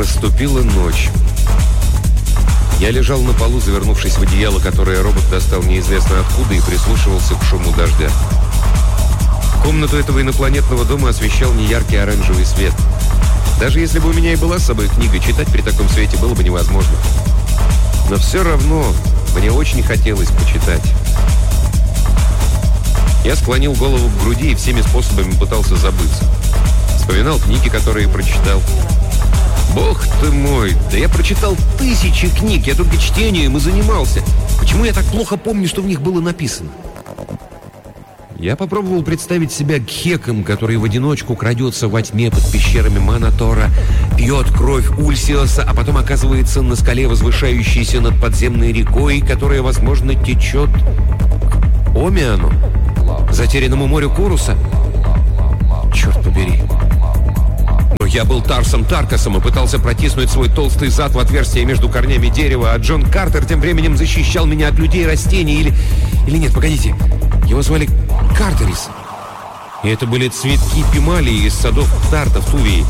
Наступила ночь. Я лежал на полу, завернувшись в одеяло, которое робот достал неизвестно откуда, и прислушивался к шуму дождя. Комнату этого инопланетного дома освещал неяркий оранжевый свет. Даже если бы у меня и была с собой книга, читать при таком свете было бы невозможно. Но все равно мне очень хотелось почитать. Я склонил голову к груди и всеми способами пытался забыться. Вспоминал книги, которые прочитал. Бог ты мой, да я прочитал тысячи книг, я только чтением и занимался. Почему я так плохо помню, что в них было написано? Я попробовал представить себя Гхеком, который в одиночку крадется во тьме под пещерами Манатора, пьет кровь Ульсиоса, а потом оказывается на скале, возвышающейся над подземной рекой, которая, возможно, течет к Омиану, затерянному морю Куруса. Черт побери. Но я был Тарсом Таркасом и пытался протиснуть свой толстый зад в отверстие между корнями дерева, а Джон Картер тем временем защищал меня от людей, растений или нет, погодите. Его звали Картерис. И это были цветки пималии из садов Тарта в Тувии.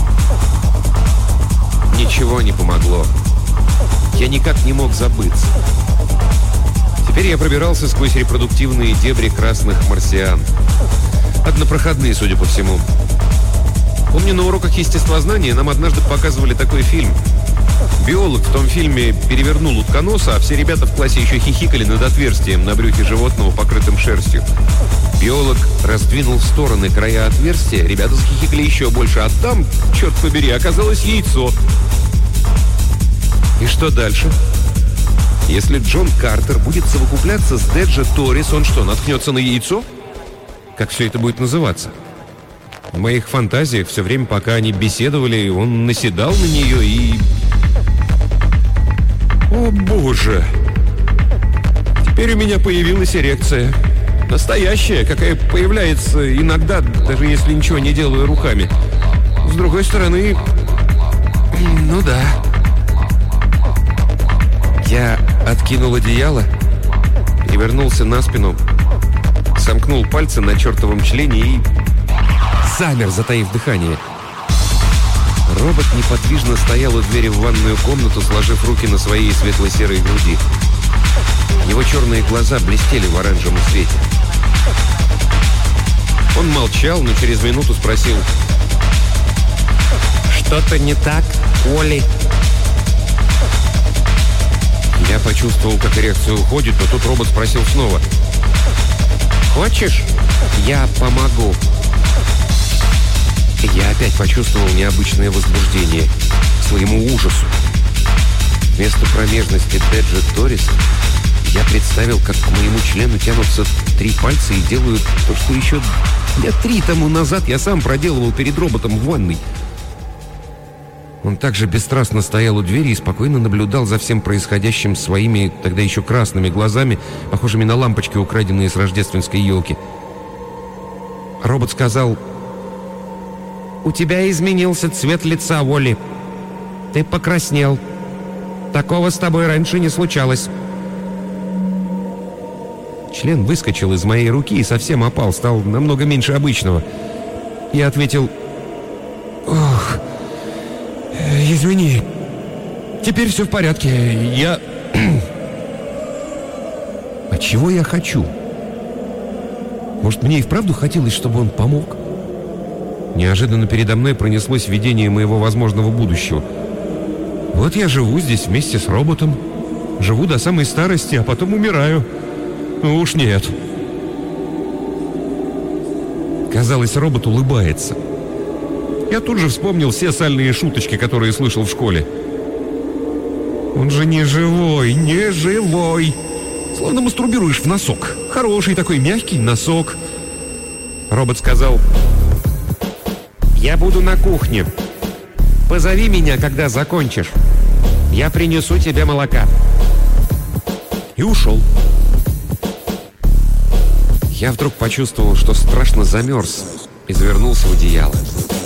Ничего не помогло. Я никак не мог забыться. Теперь я пробирался сквозь репродуктивные дебри красных марсиан. Однопроходные, судя по всему. Помню, на уроках естествознания нам однажды показывали такой фильм. Биолог в том фильме перевернул утконоса, а все ребята в классе еще хихикали над отверстием на брюхе животного, покрытым шерстью. Биолог раздвинул в стороны края отверстия, ребята захихикали еще больше, а там, черт побери, оказалось яйцо. И что дальше? Если Джон Картер будет совокупляться с Деджи Торрис, он что, наткнется на яйцо? Как все это будет называться? В моих фантазиях все время, пока они беседовали, он наседал на нее и... О, боже! Теперь у меня появилась эрекция. Настоящая, какая появляется иногда, даже если ничего не делаю руками. С другой стороны... Ну да. Я откинул одеяло, перевернулся на спину, сомкнул пальцы на чертовом члене и... замер, затаив дыхание. Робот неподвижно стоял у двери в ванную комнату, сложив руки на своей светло-серой груди. Его черные глаза блестели в оранжевом свете. Он молчал, но через минуту спросил: «Что-то не так, Оли?» Я почувствовал, как эрекция уходит, но тут робот спросил снова: «Хочешь? Я помогу». Я опять почувствовал необычное возбуждение, к своему ужасу. Вместо промежности Деджи Торрис я представил, как к моему члену тянутся 3 пальца и делают то, что еще дня 3 тому назад я сам проделывал перед роботом в ванной. Он также бесстрастно стоял у двери и спокойно наблюдал за всем происходящим своими тогда еще красными глазами, похожими на лампочки, украденные с рождественской елки. Робот сказал: «У тебя изменился цвет лица, Уолли. Ты покраснел. Такого с тобой раньше не случалось». Член выскочил из моей руки и совсем опал, стал намного меньше обычного. Я ответил: «Ох, извини. Теперь все в порядке. Я...» А чего я хочу? Может, мне и вправду хотелось, чтобы он помог? Неожиданно передо мной пронеслось видение моего возможного будущего. Вот я живу здесь вместе с роботом. Живу до самой старости, а потом умираю. Ну уж нет. Казалось, робот улыбается. Я тут же вспомнил все сальные шуточки, которые слышал в школе. Он же не живой, не живой. Словно мастурбируешь в носок. Хороший такой мягкий носок. Робот сказал: «Я буду на кухне. Позови меня, когда закончишь. Я принесу тебе молока». И ушел. Я вдруг почувствовал, что страшно замерз, и завернулся в одеяло.